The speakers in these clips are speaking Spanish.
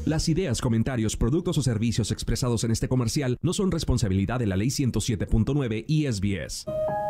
Las ideas, comentarios, productos o servicios expresados en este comercial no son responsabilidad de la Ley 107.9 y SBS.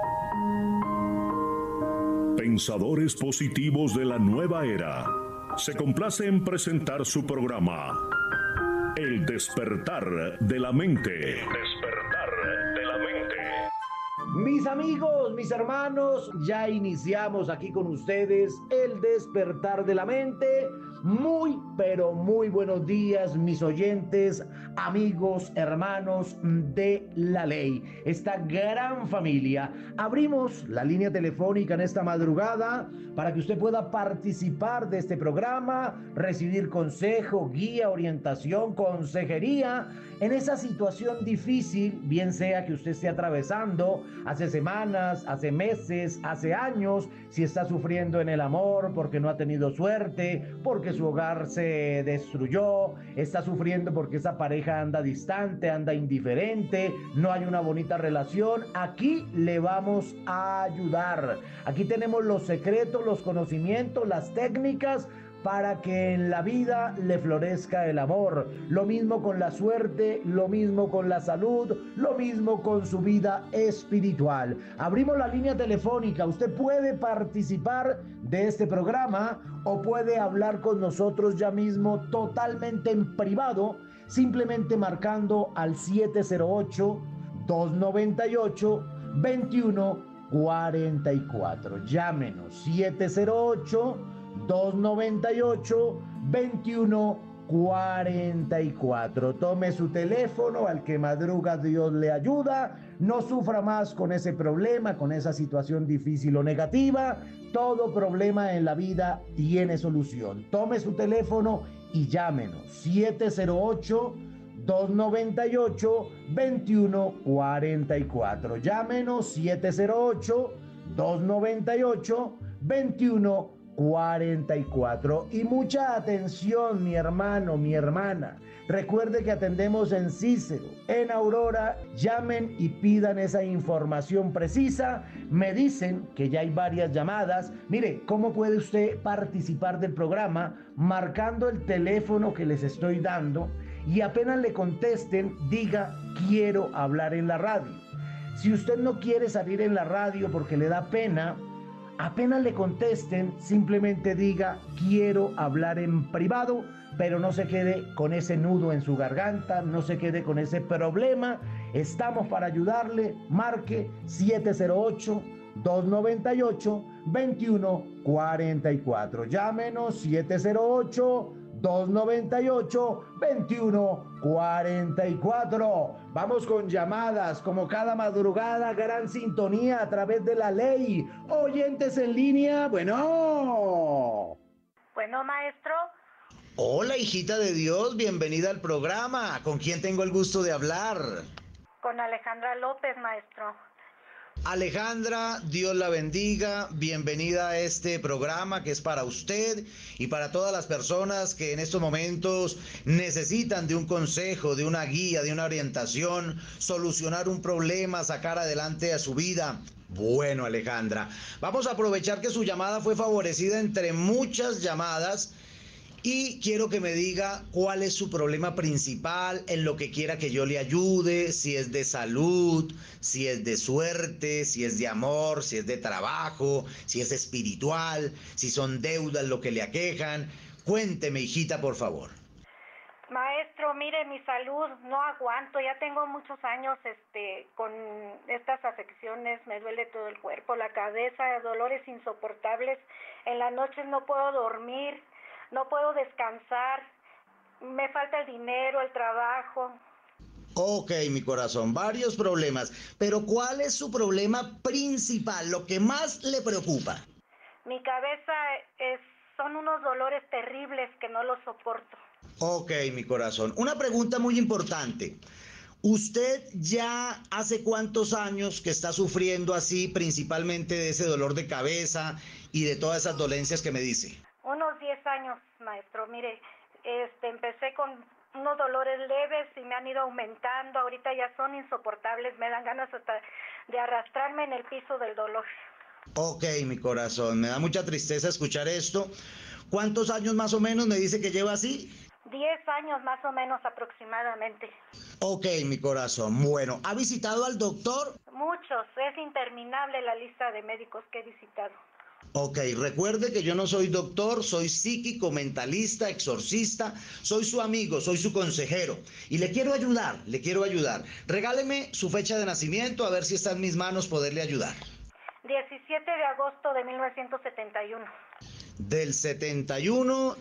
Pensadores positivos de la nueva era. Se complace en presentar su programa El despertar de la mente. El despertar de la mente. Mis amigos, mis hermanos, ya iniciamos aquí con ustedes El despertar de la mente. Muy, pero muy buenos días, mis oyentes, amigos, hermanos de la ley, esta gran familia. Abrimos la línea telefónica en esta madrugada para que usted pueda participar de este programa, recibir consejo, guía, orientación, consejería en esa situación difícil, bien sea que usted esté atravesando hace semanas, hace meses, hace años, si está sufriendo en el amor porque no ha tenido suerte, porque su hogar se destruyó, está sufriendo porque esa pareja anda distante, anda indiferente, no hay una bonita relación. Aquí le vamos a ayudar. Aquí tenemos los secretos, los conocimientos, las técnicas para que en la vida le florezca el amor. Lo mismo con la suerte, lo mismo con la salud, lo mismo con su vida espiritual. Abrimos la línea telefónica. Usted puede participar de este programa o puede hablar con nosotros ya mismo totalmente en privado, simplemente marcando al 708-298-2144. Llámenos 708-298-2144. Tome su teléfono, al que madruga Dios le ayuda. No sufra más con ese problema, con esa situación difícil o negativa. Todo problema en la vida tiene solución. Tome su teléfono y llámenos 708-298-2144. Llámenos 708-298-2144. Y mucha atención, mi hermano, mi hermana. Recuerde que atendemos en Cícero, en Aurora. Llamen y pidan esa información precisa. Me dicen que ya hay varias llamadas. Mire, ¿cómo puede usted participar del programa? Marcando el teléfono que les estoy dando, y apenas le contesten, diga: quiero hablar en la radio. Si usted no quiere salir en la radio porque le da pena, apenas le contesten, simplemente diga: quiero hablar en privado, pero no se quede con ese nudo en su garganta, no se quede con ese problema. Estamos para ayudarle. Marque 708-298-2144. Llámenos 708-298-2144. Vamos con llamadas, como cada madrugada, gran sintonía a través de la ley. Oyentes en línea, bueno, maestro. Hola, hijita de Dios, bienvenida al programa. ¿Con quién tengo el gusto de hablar? Con Alejandra López, maestro. Alejandra, Dios la bendiga, bienvenida a este programa que es para usted y para todas las personas que en estos momentos necesitan de un consejo, de una guía, de una orientación, solucionar un problema, sacar adelante a su vida. Bueno, Alejandra, vamos a aprovechar que su llamada fue favorecida entre muchas llamadas. Y quiero que me diga cuál es su problema principal, en lo que quiera que yo le ayude, si es de salud, si es de suerte, si es de amor, si es de trabajo, si es espiritual, si son deudas lo que le aquejan. Cuénteme, hijita, por favor. Maestro, mire, mi salud, no aguanto, ya tengo muchos años con estas afecciones, me duele todo el cuerpo, la cabeza, dolores insoportables, en las noches no puedo dormir. No puedo descansar, me falta el dinero, el trabajo. Ok, mi corazón, varios problemas, pero ¿cuál es su problema principal, lo que más le preocupa? Mi cabeza son unos dolores terribles que no los soporto. Ok, mi corazón, una pregunta muy importante. ¿Usted ya hace cuántos años que está sufriendo así, principalmente de ese dolor de cabeza y de todas esas dolencias que me dice? Unos 10 años, maestro. Mire, empecé con unos dolores leves y me han ido aumentando. Ahorita ya son insoportables. Me dan ganas hasta de arrastrarme en el piso del dolor. Ok, mi corazón. Me da mucha tristeza escuchar esto. ¿Cuántos años más o menos me dice que lleva así? 10 años más o menos aproximadamente. Ok, mi corazón. Bueno, ¿ha visitado al doctor? Muchos, es interminable la lista de médicos que he visitado. Ok, recuerde que yo no soy doctor, soy psíquico, mentalista, exorcista, soy su amigo, soy su consejero y le quiero ayudar. Regáleme su fecha de nacimiento a ver si está en mis manos poderle ayudar. 17 de agosto de 1971. Del 71,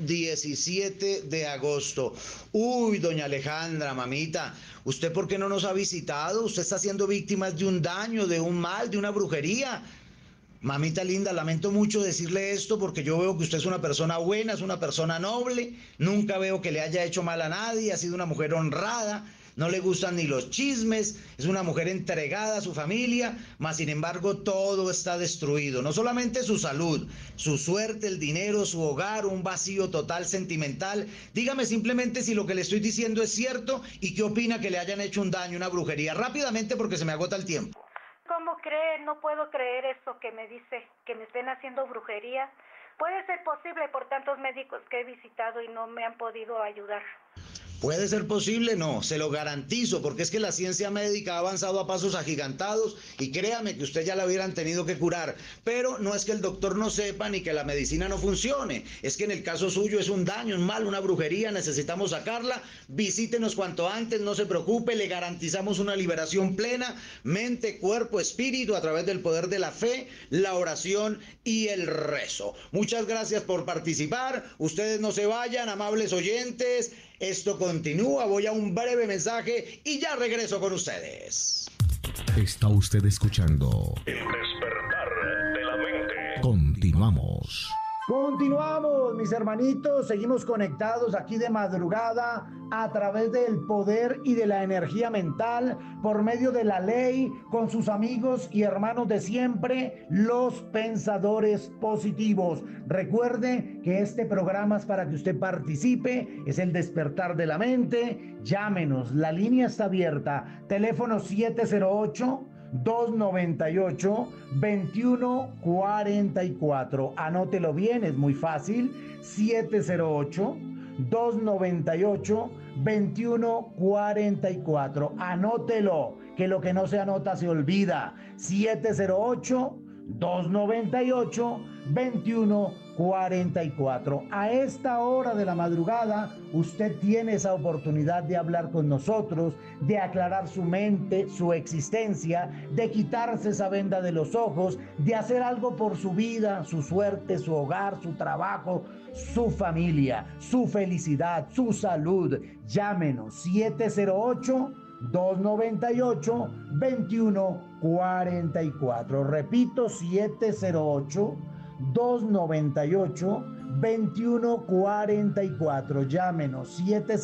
17 de agosto. Uy, doña Alejandra, mamita, ¿usted por qué no nos ha visitado? Usted está siendo víctima de un daño, de un mal, de una brujería. Mamita linda, lamento mucho decirle esto porque yo veo que usted es una persona buena, es una persona noble, nunca veo que le haya hecho mal a nadie, ha sido una mujer honrada, no le gustan ni los chismes, es una mujer entregada a su familia, mas sin embargo todo está destruido, no solamente su salud, su suerte, el dinero, su hogar, un vacío total sentimental. Dígame simplemente si lo que le estoy diciendo es cierto y qué opina que le hayan hecho un daño, una brujería, rápidamente porque se me agota el tiempo. ¿Cómo cree? No puedo creer eso que me dice, que me estén haciendo brujería. Puede ser posible por tantos médicos que he visitado y no me han podido ayudar. ¿Puede ser posible? No, se lo garantizo, porque es que la ciencia médica ha avanzado a pasos agigantados y créame que usted ya la hubieran tenido que curar. Pero no es que el doctor no sepa ni que la medicina no funcione, es que en el caso suyo es un daño, un mal, una brujería, necesitamos sacarla. Visítenos cuanto antes, no se preocupe, le garantizamos una liberación plena, mente, cuerpo, espíritu, a través del poder de la fe, la oración y el rezo. Muchas gracias por participar, ustedes no se vayan, amables oyentes. Esto continúa, voy a un breve mensaje y ya regreso con ustedes. Está usted escuchando El despertar de la mente. Continuamos. Continuamos, mis hermanitos, seguimos conectados aquí de madrugada a través del poder y de la energía mental por medio de la ley con sus amigos y hermanos de siempre, los pensadores positivos. Recuerde que este programa es para que usted participe, es el despertar de la mente. Llámenos, la línea está abierta, teléfono 708-298-2144. Anótelo bien, es muy fácil. 708-298-2144. Anótelo, que lo que no se anota se olvida. 708-298-2144. A esta hora de la madrugada, usted tiene esa oportunidad de hablar con nosotros, de aclarar su mente, su existencia, de quitarse esa venda de los ojos, de hacer algo por su vida, su suerte, su hogar, su trabajo, su familia, su felicidad, su salud. Llámenos 708-298-2144. Repito, 708-298-2144. Llámenos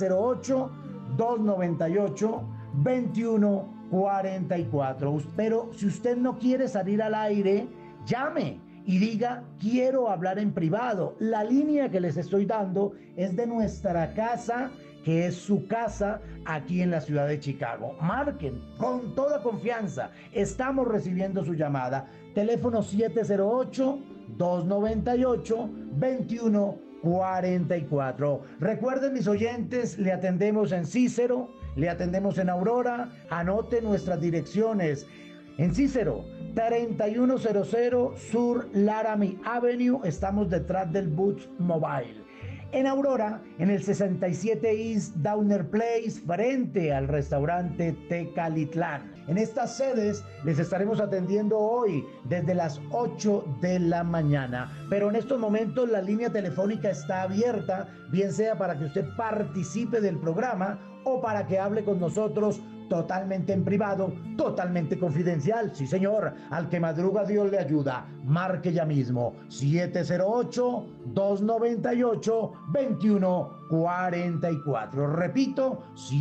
708-298-2144. Pero si usted no quiere salir al aire, llame y diga: quiero hablar en privado. La línea que les estoy dando es de nuestra casa, que es su casa aquí en la ciudad de Chicago. Marquen con toda confianza. Estamos recibiendo su llamada. Teléfono 708-298-2144. Recuerden, mis oyentes, le atendemos en Cícero, le atendemos en Aurora. Anote nuestras direcciones. En Cícero, 3100 Sur Laramie Avenue, estamos detrás del Boots Mobile. En Aurora, en el 67 East Downer Place, frente al restaurante Tecalitlán. En estas sedes les estaremos atendiendo hoy desde las 8 de la mañana. Pero en estos momentos la línea telefónica está abierta, bien sea para que usted participe del programa o para que hable con nosotros totalmente en privado, totalmente confidencial. Sí, señor, al que madruga Dios le ayuda. Marque ya mismo 708-298-2144. Repito,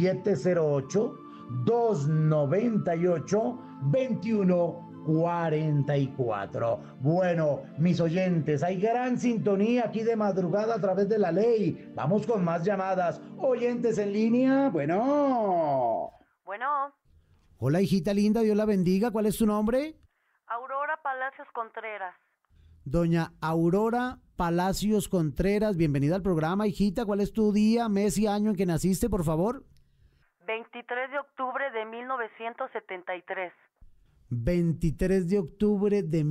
708-298-2144. Bueno, mis oyentes, hay gran sintonía aquí de madrugada a través de la ley. Vamos con más llamadas. Oyentes en línea, bueno. Hola, hijita linda, Dios la bendiga. ¿Cuál es tu nombre? Aurora Palacios Contreras. Doña Aurora Palacios Contreras, bienvenida al programa, hijita. ¿Cuál es tu día, mes y año en que naciste, por favor? 23 de octubre de 1973. 23 de octubre de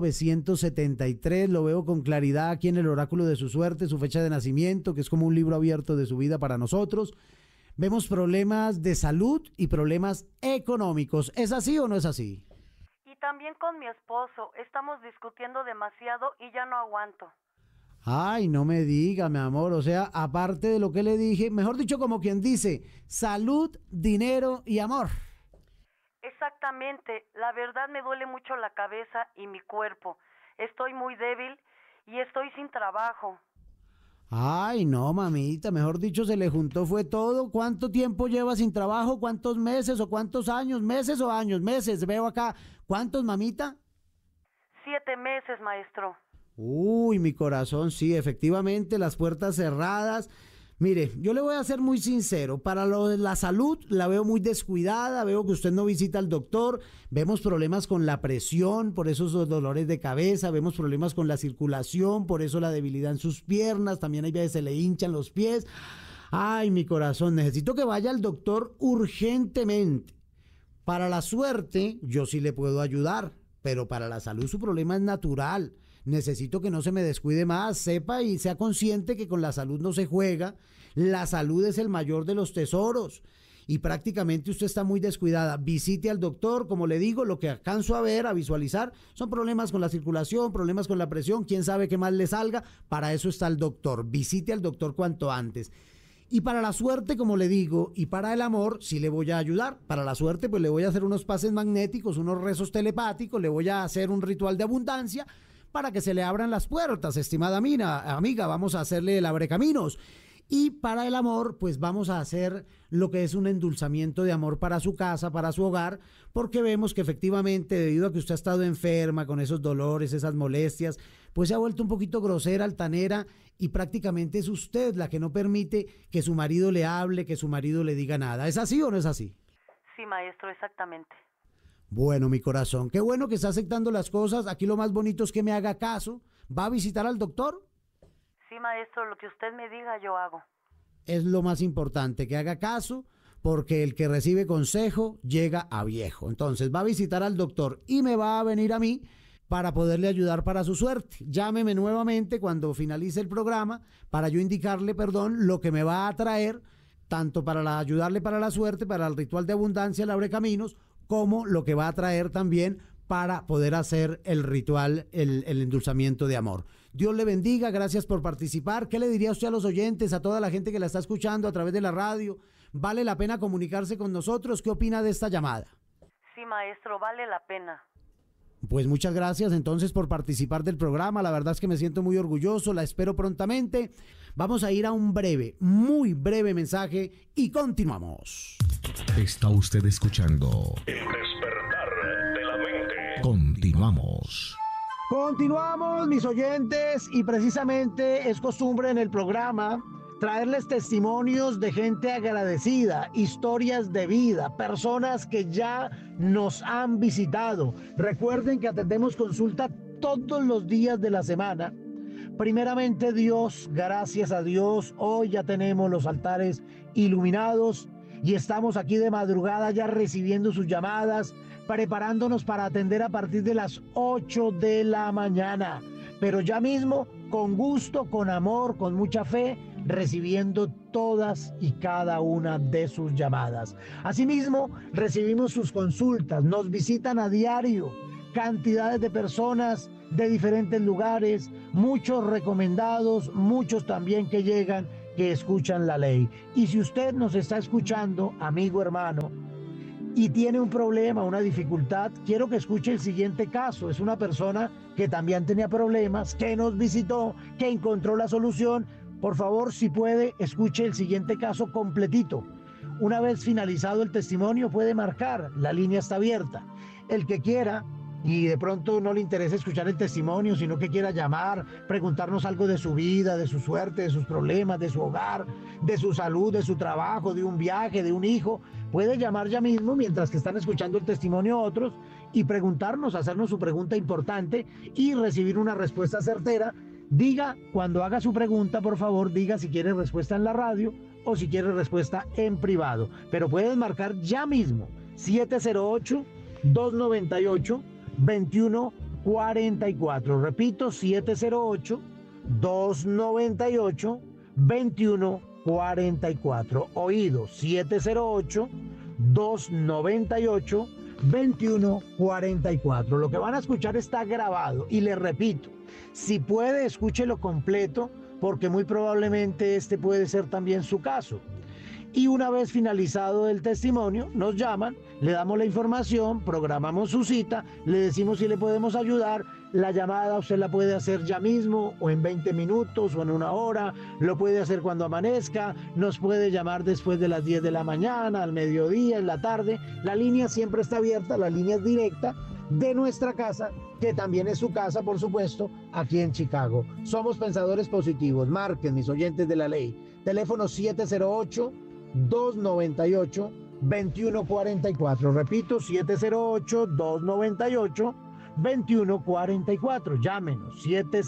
1973, lo veo con claridad aquí en el oráculo de su suerte, su fecha de nacimiento, que es como un libro abierto de su vida para nosotros. Vemos problemas de salud y problemas económicos. ¿Es así o no es así? Y también con mi esposo, estamos discutiendo demasiado y ya no aguanto. Ay, no me diga, mi amor, o sea, aparte de lo que le dije, mejor dicho, como quien dice, salud, dinero y amor. Exactamente, la verdad me duele mucho la cabeza y mi cuerpo. Estoy muy débil y estoy sin trabajo. Ay, no, mamita, mejor dicho, se le juntó fue todo. ¿Cuánto tiempo lleva sin trabajo? ¿Cuántos meses o cuántos años? ¿Meses o años? Meses, veo acá. ¿Cuántos, mamita? 7 meses, maestro. Uy, mi corazón, sí, efectivamente, las puertas cerradas. Mire, yo le voy a ser muy sincero, para lo de la salud la veo muy descuidada, veo que usted no visita al doctor, vemos problemas con la presión, por esos dolores de cabeza, vemos problemas con la circulación, por eso la debilidad en sus piernas, también hay veces se le hinchan los pies. Ay, mi corazón, necesito que vaya al doctor urgentemente. Para la suerte, yo sí le puedo ayudar, pero para la salud su problema es natural. Necesito que no se me descuide más, sepa y sea consciente que con la salud no se juega. La salud es el mayor de los tesoros y prácticamente usted está muy descuidada. Visite al doctor, como le digo, lo que alcanzo a ver, a visualizar, son problemas con la circulación, problemas con la presión, quién sabe qué más le salga, para eso está el doctor. Visite al doctor cuanto antes. Y para la suerte, como le digo, y para el amor, sí le voy a ayudar. Para la suerte, pues le voy a hacer unos pases magnéticos, unos rezos telepáticos, le voy a hacer un ritual de abundancia, para que se le abran las puertas, estimada amiga, vamos a hacerle el abrecaminos. Y para el amor, pues vamos a hacer lo que es un endulzamiento de amor para su casa, para su hogar, porque vemos que efectivamente, debido a que usted ha estado enferma con esos dolores, esas molestias, pues se ha vuelto un poquito grosera, altanera, y prácticamente es usted la que no permite que su marido le hable, que su marido le diga nada. ¿Es así o no es así? Sí, maestro, exactamente. Bueno, mi corazón, qué bueno que está aceptando las cosas. Aquí lo más bonito es que me haga caso. ¿Va a visitar al doctor? Sí, maestro, lo que usted me diga yo hago. Es lo más importante, que haga caso, porque el que recibe consejo llega a viejo. Entonces va a visitar al doctor y me va a venir a mí para poderle ayudar para su suerte. Llámeme nuevamente cuando finalice el programa para yo indicarle, lo que me va a traer, tanto para ayudarle para la suerte, para el ritual de abundancia, el abrecaminos, como lo que va a traer también para poder hacer el ritual, el endulzamiento de amor. Dios le bendiga, gracias por participar. ¿Qué le diría usted a los oyentes, a toda la gente que la está escuchando a través de la radio? ¿Vale la pena comunicarse con nosotros? ¿Qué opina de esta llamada? Sí, maestro, vale la pena. Pues muchas gracias entonces por participar del programa. La verdad es que me siento muy orgulloso, la espero prontamente. Vamos a ir a un breve, muy breve mensaje y continuamos. Está usted escuchando El despertar de la mente. Continuamos. Continuamos, mis oyentes, y precisamente es costumbre en el programa traerles testimonios de gente agradecida, historias de vida, personas que ya nos han visitado. Recuerden que atendemos consulta todos los días de la semana. Primeramente Dios, gracias a Dios, hoy ya tenemos los altares iluminados y estamos aquí de madrugada ya recibiendo sus llamadas, preparándonos para atender a partir de las 8 de la mañana. Pero ya mismo, con gusto, con amor, con mucha fe, recibiendo todas y cada una de sus llamadas. Asimismo, recibimos sus consultas, nos visitan a diario cantidades de personas de diferentes lugares, muchos recomendados, muchos también que llegan, que escuchan la ley. Y si usted nos está escuchando, amigo, hermano, y tiene un problema, una dificultad, quiero que escuche el siguiente caso. Es una persona que también tenía problemas, que nos visitó, que encontró la solución. Por favor, si puede, escuche el siguiente caso completito. Una vez finalizado el testimonio, puede marcar, la línea está abierta. El que quiera y de pronto no le interesa escuchar el testimonio, sino que quiera llamar, preguntarnos algo de su vida, de su suerte, de sus problemas, de su hogar, de su salud, de su trabajo, de un viaje, de un hijo, puede llamar ya mismo mientras que están escuchando el testimonio a otros y preguntarnos, hacernos su pregunta importante y recibir una respuesta certera. Diga, cuando haga su pregunta, por favor, diga si quiere respuesta en la radio o si quiere respuesta en privado. Pero puedes marcar ya mismo 708-298-2144. Repito, 708-298-2144. Oído, 708-298-2144. Lo que van a escuchar está grabado y les repito, si puede, escúchelo completo, porque muy probablemente este puede ser también su caso. Y una vez finalizado el testimonio, nos llaman, le damos la información, programamos su cita, le decimos si le podemos ayudar. La llamada usted la puede hacer ya mismo, o en 20 minutos, o en una hora, lo puede hacer cuando amanezca, nos puede llamar después de las 10 de la mañana, al mediodía, en la tarde. La línea siempre está abierta, la línea es directa de nuestra casa, que también es su casa, por supuesto, aquí en Chicago. Somos Pensadores Positivos. Marquen, mis oyentes de la ley. Teléfono 708-298-2144. Repito, 708-298-2144. Llámenos,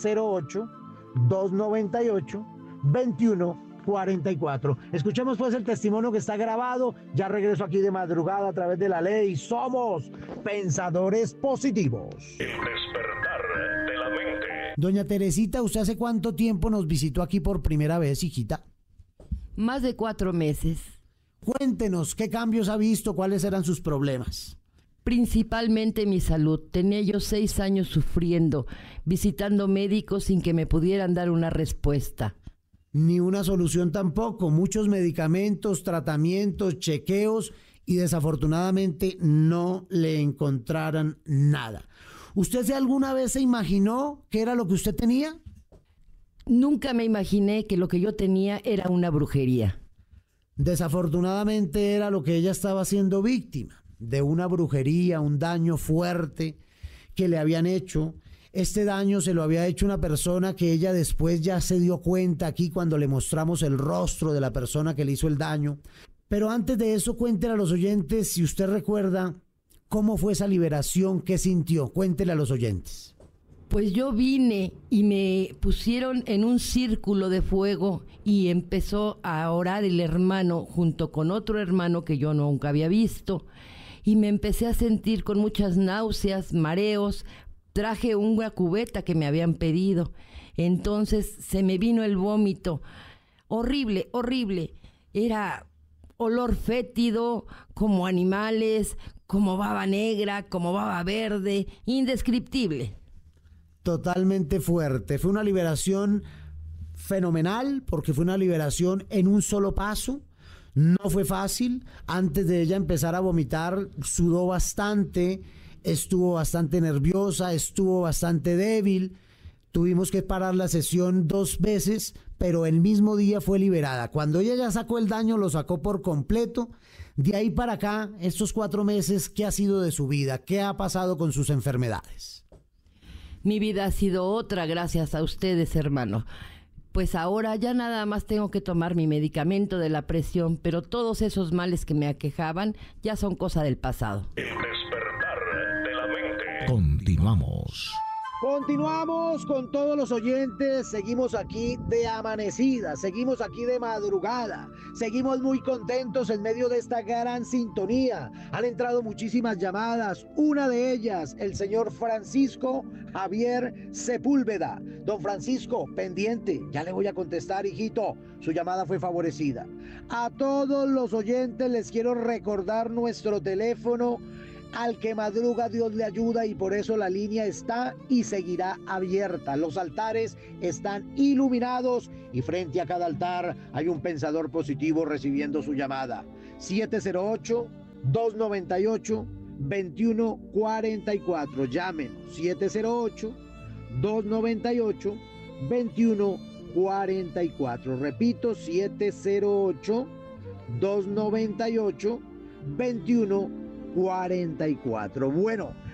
708-298-2144. Escuchemos pues el testimonio que está grabado. Ya regreso aquí de madrugada a través de la ley. Somos Pensadores Positivos. El despertar de la mente. Doña Teresita, ¿usted hace cuánto tiempo nos visitó aquí por primera vez, hijita? Más de 4 meses. Cuéntenos, ¿qué cambios ha visto? ¿Cuáles eran sus problemas? Principalmente mi salud. Tenía yo 6 años sufriendo, visitando médicos sin que me pudieran dar una respuesta. Ni una solución tampoco. Muchos medicamentos, tratamientos, chequeos y desafortunadamente no le encontraran nada. ¿Usted alguna vez se imaginó qué era lo que usted tenía? Nunca me imaginé que lo que yo tenía era una brujería. Desafortunadamente era lo que ella estaba siendo víctima, de una brujería, un daño fuerte que le habían hecho. Este daño se lo había hecho una persona que ella después ya se dio cuenta aquí cuando le mostramos el rostro de la persona que le hizo el daño. Pero antes de eso, cuéntele a los oyentes, si usted recuerda, cómo fue esa liberación, qué sintió. Cuéntele a los oyentes. Pues yo vine y me pusieron en un círculo de fuego y empezó a orar el hermano junto con otro hermano que yo nunca había visto. Y me empecé a sentir con muchas náuseas, mareos. Traje una cubeta que me habían pedido. Entonces se me vino el vómito. Horrible, horrible. Era olor fétido, como animales, como baba negra, como baba verde, indescriptible. Totalmente fuerte. Fue una liberación fenomenal porque fue una liberación en un solo paso. No fue fácil. Antes de ella empezar a vomitar, sudó bastante, estuvo bastante nerviosa, estuvo bastante débil. Tuvimos que parar la sesión 2 veces, pero el mismo día fue liberada. Cuando ella ya sacó el daño, lo sacó por completo. De ahí para acá, estos 4 meses, ¿qué ha sido de su vida? ¿Qué ha pasado con sus enfermedades? Mi vida ha sido otra gracias a ustedes, hermano. Pues ahora ya nada más tengo que tomar mi medicamento de la presión, pero todos esos males que me aquejaban ya son cosa del pasado. El despertar de la mente. Continuamos. Continuamos con todos los oyentes, seguimos aquí de amanecida, seguimos aquí de madrugada, seguimos muy contentos en medio de esta gran sintonía. Han entrado muchísimas llamadas, una de ellas, el señor Francisco Javier Sepúlveda. Don Francisco, pendiente, ya le voy a contestar, hijito, su llamada fue favorecida. A todos los oyentes les quiero recordar nuestro teléfono. Al que madruga Dios le ayuda y por eso la línea está y seguirá abierta. Los altares están iluminados y frente a cada altar hay un pensador positivo recibiendo su llamada. 708-298-2144. Llámenos. 708-298-2144. Repito, 708-298-2144. Bueno,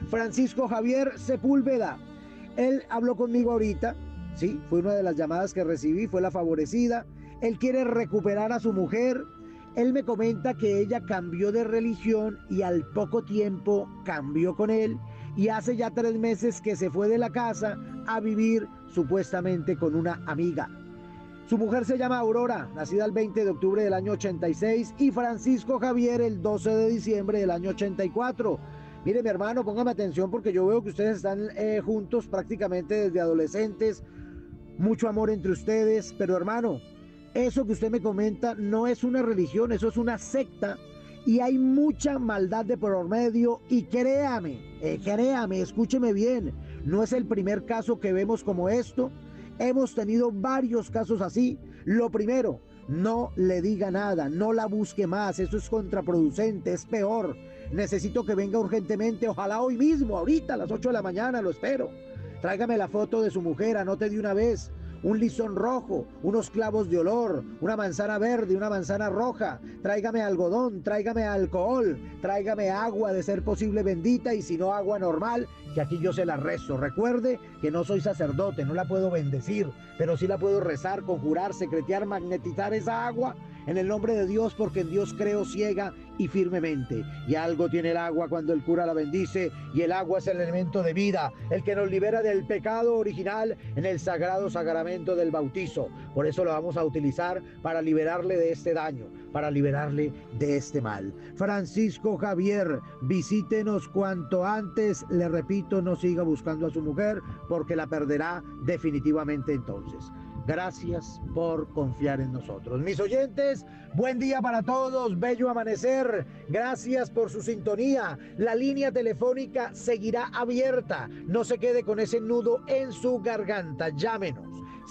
Francisco Javier Sepúlveda. Él habló conmigo ahorita, sí, fue una de las llamadas que recibí, fue la favorecida. Él quiere recuperar a su mujer. Él me comenta que ella cambió de religión y al poco tiempo cambió con él. Y hace ya 3 meses que se fue de la casa a vivir supuestamente con una amiga. Su mujer se llama Aurora, nacida el 20 de octubre del año 86, y Francisco Javier el 12 de diciembre del año 84. Mire, mi hermano, póngame atención porque yo veo que ustedes están juntos prácticamente desde adolescentes. Mucho amor entre ustedes, pero hermano, eso que usted me comenta no es una religión, eso es una secta. Y hay mucha maldad de por medio y créame, escúcheme bien, no es el primer caso que vemos como esto, hemos tenido varios casos así. Lo primero, no le diga nada, no la busque más, eso es contraproducente, es peor. Necesito que venga urgentemente, ojalá hoy mismo, ahorita a las 8 de la mañana, lo espero. Tráigame la foto de su mujer, anote de una vez. Un listón rojo, unos clavos de olor, una manzana verde, una manzana roja. Tráigame algodón, tráigame alcohol, tráigame agua de ser posible bendita y si no agua normal, que aquí yo se la rezo. Recuerde que no soy sacerdote, no la puedo bendecir, pero sí la puedo rezar, conjurar, secretear, magnetizar esa agua en el nombre de Dios, porque en Dios creo ciega y firmemente. Y algo tiene el agua cuando el cura la bendice, y el agua es el elemento de vida, el que nos libera del pecado original en el sagrado sacramento del bautizo. Por eso lo vamos a utilizar para liberarle de este daño, para liberarle de este mal. Francisco Javier, visítenos cuanto antes. Le repito, no siga buscando a su mujer porque la perderá definitivamente entonces. Gracias por confiar en nosotros. Mis oyentes, buen día para todos, bello amanecer. Gracias por su sintonía. La línea telefónica seguirá abierta. No se quede con ese nudo en su garganta. Llámenos.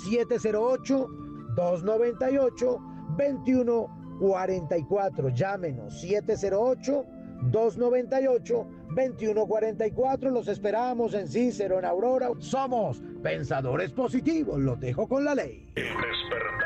708-298-2144. Llámenos. 708-298-2144. Los esperamos en Cícero, en Aurora. Somos pensadores positivos. Los dejo con la ley. El despertar.